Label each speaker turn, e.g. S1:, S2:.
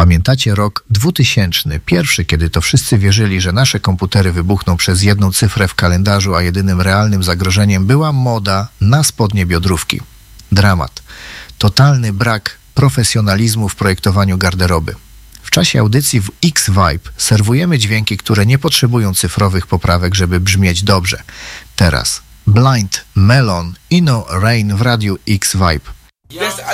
S1: Pamiętacie rok 2000, pierwszy, kiedy to wszyscy wierzyli, że nasze komputery wybuchną przez jedną cyfrę w kalendarzu, a jedynym realnym zagrożeniem była moda na spodnie biodrówki. Dramat. Totalny brak profesjonalizmu w projektowaniu garderoby. W czasie audycji w X-Vibe serwujemy dźwięki, które nie potrzebują cyfrowych poprawek, żeby brzmieć dobrze. Teraz Blind Melon, Inno Rain w radiu X-Vibe.